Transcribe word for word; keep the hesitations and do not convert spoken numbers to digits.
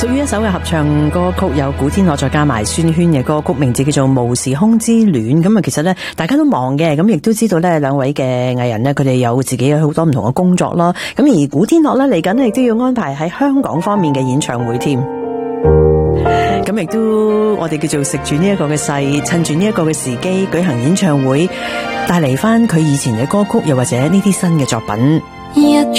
屬於一首嘅合唱歌曲，有古天樂再加埋孫軒嘅歌曲，名字叫做《無時空之戀》。咁啊，其實咧大家都忙嘅，咁亦都知道咧兩位嘅藝人咧，佢哋有自己有好多唔同嘅工作啦。咁而古天樂咧嚟緊亦都要安排喺香港方面嘅演唱會添。咁亦都我哋叫做食住呢一個嘅勢，趁住呢一個嘅時機舉行演唱會，帶嚟翻佢以前嘅歌曲，又或者呢啲新嘅作品。